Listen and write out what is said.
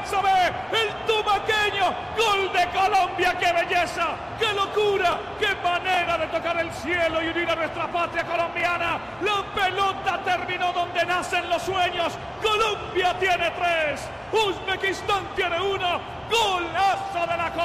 Betsabe, el tumaqueño, gol de Colombia, qué belleza, qué locura, qué manera de tocar el cielo y unir a nuestra patria colombiana. La pelota terminó donde nacen los sueños. Colombia tiene 3, Uzbekistán tiene 1, golazo de la Colombia.